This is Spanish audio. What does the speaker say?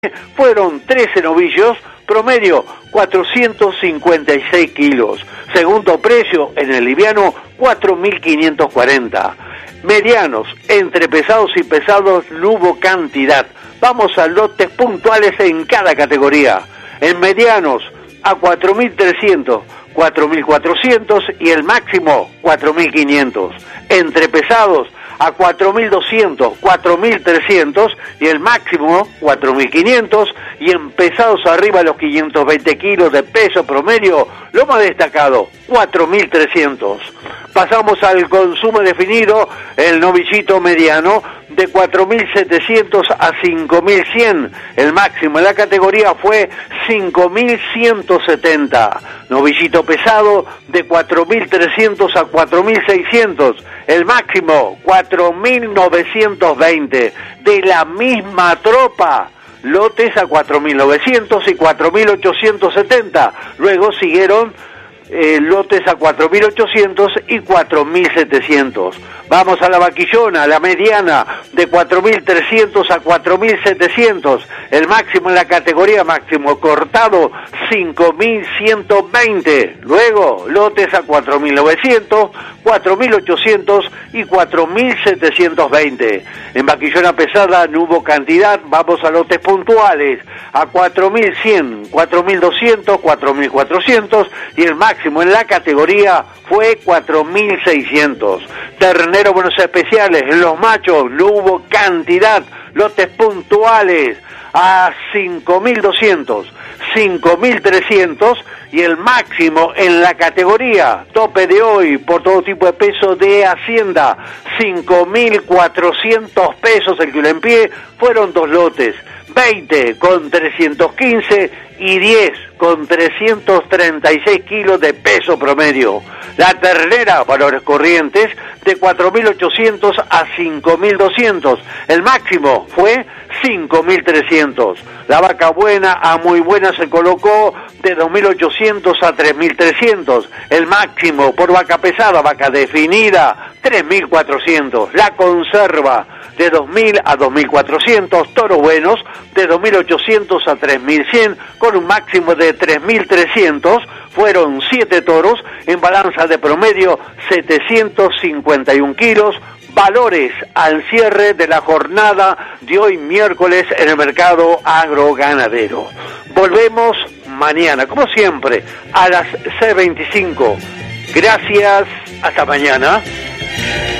fueron 13 novillos, promedio 456 kilos. Segundo precio en el liviano, 4.540. Medianos, entre pesados y pesados no hubo cantidad. Vamos a lotes puntuales en cada categoría. En medianos, a 4.300, 4.400 y el máximo 4.500. Entre pesados, a 4.200, 4.300 y el máximo 4.500, y en pesados arriba de los 520 kilos de peso promedio, lo más destacado, 4.300. Pasamos al consumo definido, el novillito mediano, de 4.700 a 5.100. El máximo en la categoría fue 5.170. Novillito pesado, de 4.300 a 4.600. El máximo, 4.920. De la misma tropa, lotes a 4.900 y 4.870. Luego siguieron lotes a 4.800 y 4.700. Vamos a la vaquillona, la mediana, de 4.300 a 4.700. El máximo en la categoría máximo cortado, 5.120. Luego, lotes a 4.900, 4.800 y 4.720. En vaquillona pesada no hubo cantidad. Vamos a lotes puntuales, a 4.100, 4.200, 4.400 y el máximo en la categoría fue 4.600. Ternero buenos especiales, en los machos no hubo cantidad. Lotes puntuales a 5.200, 5.300 y el máximo en la categoría tope de hoy por todo tipo de peso de Hacienda, 5.400 pesos el kilo en pie. Fueron dos lotes, 20 con 315 y 10 con 336 kilos de peso promedio. La ternera, valores corrientes, de 4.800 a 5.200. El máximo fue 5.300. La vaca buena a muy buena se colocó de 2.800 a 3.300. El máximo por vaca pesada, vaca definida, 3.400. La conserva, de 2.000 a 2.400. Toros buenos, de 2.800 a 3.100, con un máximo de 3.300. Fueron 7 toros en balanza de promedio 751 kilos. Valores al cierre de la jornada de hoy miércoles en el mercado agroganadero. Volvemos mañana, como siempre, a las 6:25. Gracias, hasta mañana.